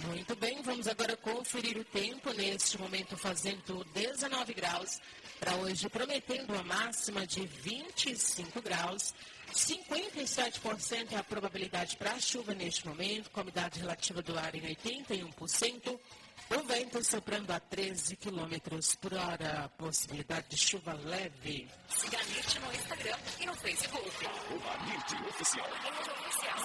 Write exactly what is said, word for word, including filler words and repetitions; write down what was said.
Muito bem, vamos agora conferir o tempo, neste momento fazendo dezenove graus, para hoje prometendo uma máxima de vinte e cinco graus, cinquenta e sete por cento é a probabilidade para chuva neste momento, com a umidade relativa do ar em oitenta e um por cento, o vento soprando a treze quilômetros por hora, possibilidade de chuva leve. Siga a NIT no Instagram e no Facebook. Arroba NIT Oficial. NIT Oficial.